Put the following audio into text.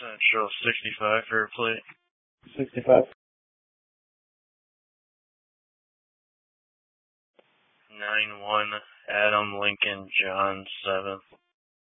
Central 65 for a plate. 65. 91 Adam Lincoln John 7th.